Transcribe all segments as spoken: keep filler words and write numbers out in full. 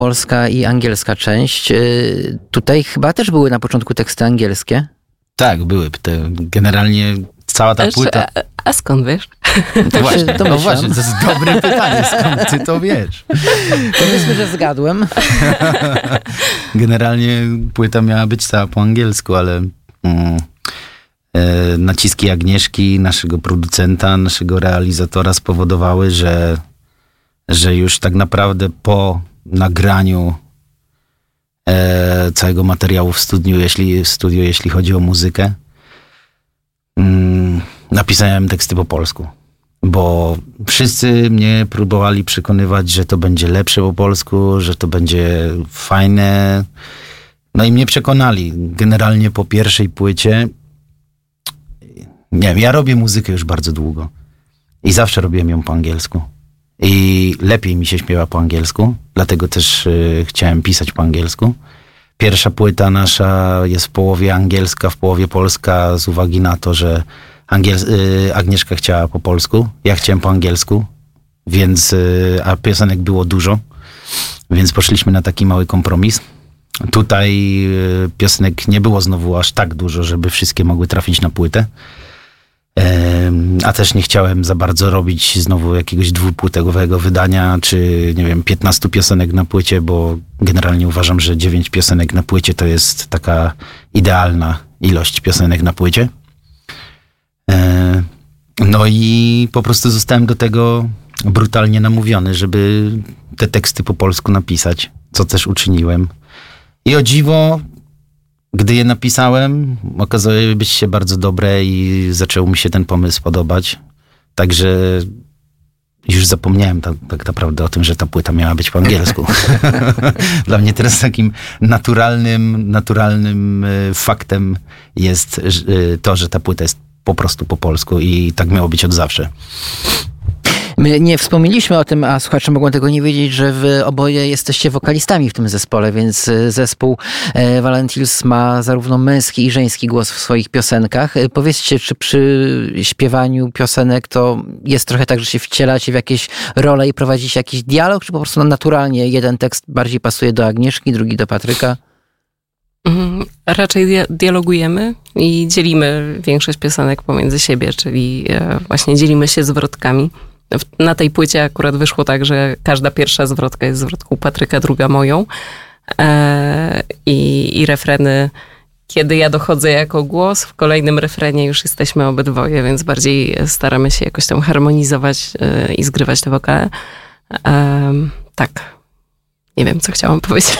polska i angielska część. Tutaj chyba też były na początku teksty angielskie. Tak, były. Te, generalnie cała ta Jeszcze, płyta... A, a skąd wiesz? To właśnie, no właśnie, to jest dobre pytanie. Skąd ty to wiesz? Powiedzmy, że zgadłem. Generalnie płyta miała być cała po angielsku, ale mm, e, naciski Agnieszki, naszego producenta, naszego realizatora spowodowały, że, że już tak naprawdę po nagraniu e, całego materiału w studiu, jeśli, w studiu, jeśli chodzi o muzykę, mm, napisałem teksty po polsku. Bo wszyscy mnie próbowali przekonywać, że to będzie lepsze po polsku, że to będzie fajne. No i mnie przekonali. Generalnie po pierwszej płycie, nie wiem, ja robię muzykę już bardzo długo. I zawsze robiłem ją po angielsku. I lepiej mi się śpiewa po angielsku, dlatego też y, chciałem pisać po angielsku. Pierwsza płyta nasza jest w połowie angielska, w połowie polska, z uwagi na to, że Angiel- y, Agnieszka chciała po polsku, ja chciałem po angielsku, więc, y, a piosenek było dużo, więc poszliśmy na taki mały kompromis. Tutaj y, piosenek nie było znowu aż tak dużo, żeby wszystkie mogły trafić na płytę. A też nie chciałem za bardzo robić znowu jakiegoś dwupłytowego wydania, czy nie wiem, piętnastu piosenek na płycie, bo generalnie uważam, że dziewięć piosenek na płycie to jest taka idealna ilość piosenek na płycie. No i po prostu zostałem do tego brutalnie namówiony, żeby te teksty po polsku napisać, co też uczyniłem. I o dziwo, gdy je napisałem, okazały być się bardzo dobre i zaczął mi się ten pomysł podobać. Także już zapomniałem tak, tak naprawdę o tym, że ta płyta miała być po angielsku. Dla mnie teraz takim naturalnym, naturalnym faktem jest to, że ta płyta jest po prostu po polsku i tak miało być od zawsze. My nie wspomnieliśmy o tym, a słuchacze mogą tego nie wiedzieć, że wy oboje jesteście wokalistami w tym zespole, więc zespół Valentils ma zarówno męski i żeński głos w swoich piosenkach. Powiedzcie, czy przy śpiewaniu piosenek to jest trochę tak, że się wcielacie w jakieś role i prowadzicie jakiś dialog, czy po prostu naturalnie jeden tekst bardziej pasuje do Agnieszki, drugi do Patryka? Raczej dia- dialogujemy i dzielimy większość piosenek pomiędzy siebie, czyli właśnie dzielimy się zwrotkami. Na tej płycie akurat wyszło tak, że każda pierwsza zwrotka jest zwrotką Patryka, druga moją. E, i, I refreny, kiedy ja dochodzę jako głos, w kolejnym refrenie już jesteśmy obydwoje, więc bardziej staramy się jakoś tam harmonizować e, i zgrywać te wokale. E, tak. Nie wiem, co chciałam powiedzieć.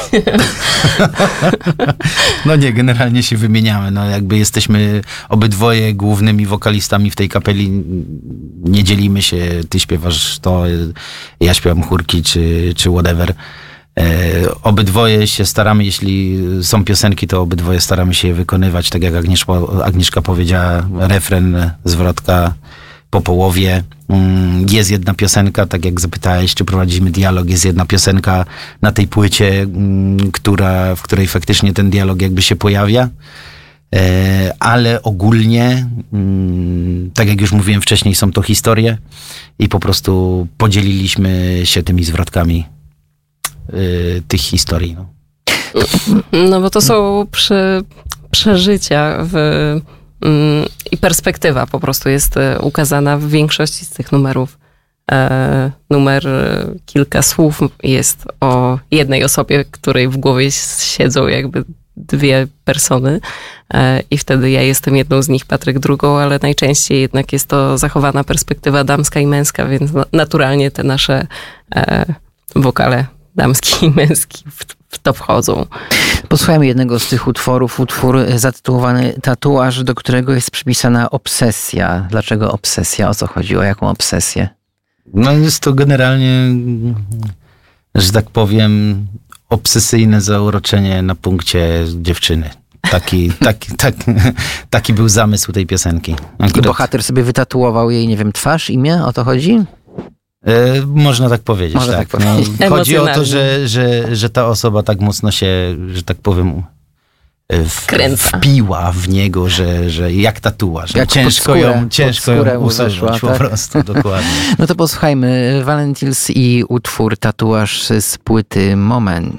No nie, generalnie się wymieniamy. No jakby jesteśmy obydwoje głównymi wokalistami w tej kapeli. Nie dzielimy się, ty śpiewasz to, ja śpiewam chórki, czy, czy whatever. E, obydwoje się staramy, jeśli są piosenki, to obydwoje staramy się je wykonywać. Tak jak Agnieszka, Agnieszka powiedziała, refren, zwrotka po połowie. Jest jedna piosenka, tak jak zapytałeś, czy prowadzimy dialog, jest jedna piosenka na tej płycie, która, w której faktycznie ten dialog jakby się pojawia. Ale ogólnie, tak jak już mówiłem wcześniej, są to historie i po prostu podzieliliśmy się tymi zwrotkami tych historii. No, no bo to są prze, przeżycia w... I perspektywa po prostu jest ukazana w większości z tych numerów. E, numer kilka słów jest o jednej osobie, której w głowie siedzą jakby dwie persony e, i wtedy ja jestem jedną z nich, Patryk drugą, ale najczęściej jednak jest to zachowana perspektywa damska i męska, więc naturalnie te nasze e, wokale damski i męski w, w to wchodzą. Posłuchajmy jednego z tych utworów, utwór zatytułowany Tatuaż, do którego jest przypisana obsesja. Dlaczego obsesja? O co chodzi? O jaką obsesję? No jest to generalnie, że tak powiem, obsesyjne zauroczenie na punkcie dziewczyny. Taki, taki, taki, taki był zamysł tej piosenki. Akurat... I bohater sobie wytatuował jej, nie wiem, twarz, imię? O to chodzi? E, można tak powiedzieć, Można tak. tak powiedzieć. No, chodzi o to, że, że, że ta osoba tak mocno się, że tak powiem, Wkręca. wpiła w niego, że, że jak tatuaż. Jak ciężko pod skórę, ją, ciężko pod ją usunąć weszła, po tak? prostu, dokładnie. No to posłuchajmy. Valentines i utwór Tatuaż z płyty Moment.